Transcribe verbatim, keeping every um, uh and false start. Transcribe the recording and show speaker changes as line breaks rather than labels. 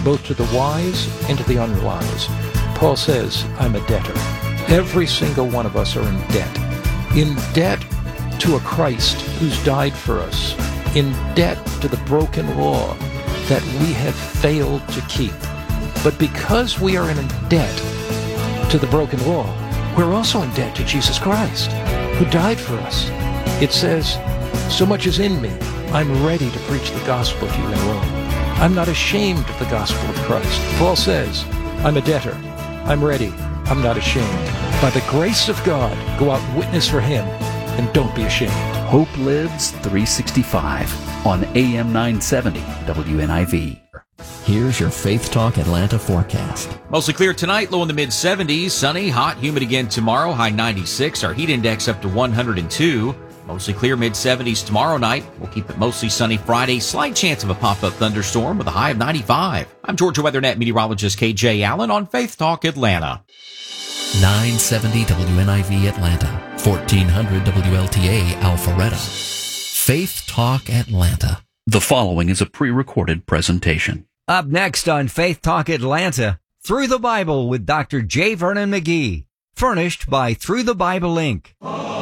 both to the wise and to the unwise. Paul says, I'm a debtor. Every single one of us are in debt. In debt to a Christ who's died for us. In debt to the broken law that we have failed to keep. But because we are in debt to the broken law, we're also in debt to Jesus Christ, who died for us. It says, so much is in me, I'm ready to preach the gospel to you in Rome. I'm not ashamed of the gospel of Christ. Paul says, I'm a debtor. I'm ready. I'm not ashamed. By the grace of God, go out and witness for him, and don't be ashamed.
Hope Lives three sixty-five on A M nine seventy W N I V.
Here's your Faith Talk Atlanta forecast.
Mostly clear tonight, low in the mid seventies. Sunny, hot, humid again tomorrow, high ninety-six. Our heat index up to one hundred two. Mostly clear mid seventies tomorrow night. We'll keep it mostly sunny Friday. Slight chance of a pop-up thunderstorm with a high of ninety-five. I'm Georgia WeatherNet meteorologist K J Allen on Faith Talk Atlanta.
nine seventy W N I V Atlanta, fourteen hundred W L T A Alpharetta. Faith Talk Atlanta.
The following is a pre-recorded presentation.
Up next on Faith Talk Atlanta, Through the Bible with Doctor J. Vernon McGee. Furnished by Through the Bible Incorporated.